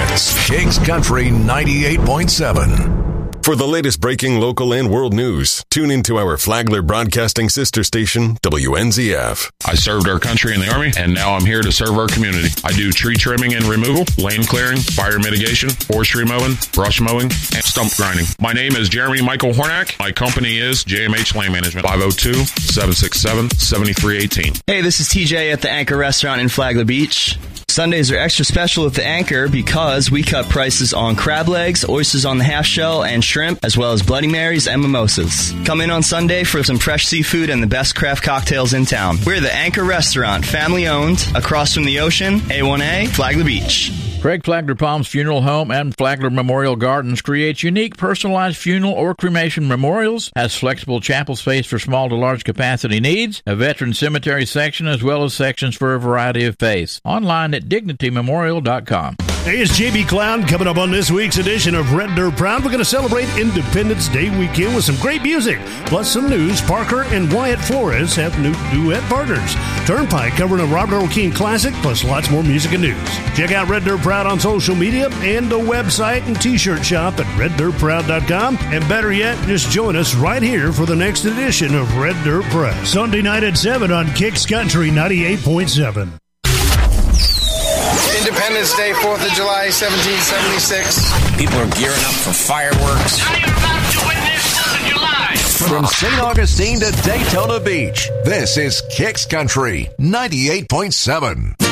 It's Kicks Country 98.7. For the latest breaking local and world news, tune into our Flagler Broadcasting sister station, WNZF. I served our country in the Army, and now I'm here to serve our community. I do tree trimming and removal, lane clearing, fire mitigation, forestry mowing, brush mowing, and stump grinding. My name is Jeremy Michael Hornack. My company is JMH Land Management, 502-767-7318. Hey, this is TJ at the Anchor Restaurant in Flagler Beach. Sundays are extra special at the Anchor because we cut prices on crab legs, oysters on the half shell, and shrimp, as well as Bloody Marys and mimosas. Come in on Sunday for some fresh seafood and the best craft cocktails in town. We're the Anchor Restaurant, family owned, across from the ocean, A1A, Flagler Beach. Craig Flagler Palms Funeral Home and Flagler Memorial Gardens creates unique personalized funeral or cremation memorials, has flexible chapel space for small to large capacity needs, a veteran cemetery section, as well as sections for a variety of faiths. Online at dignitymemorial.com. Hey, it's JB Clown coming up on this week's edition of Red Dirt Proud. We're going to celebrate Independence Day weekend with some great music, plus some news. Parker and Wyatt Flores have new duet partners. Turnpike covering a Robert Earl King classic, plus lots more music and news. Check out Red Dirt Proud on social media and the website and t-shirt shop at reddirtproud.com. And better yet, just join us right here for the next edition of Red Dirt Proud. Sunday night at 7 on Kicks Country 98.7. Independence Day, 4th of July, 1776. People are gearing up for fireworks. Now you're about to witness 4th of July. From St. Augustine to Daytona Beach, this is Kicks Country 98.7.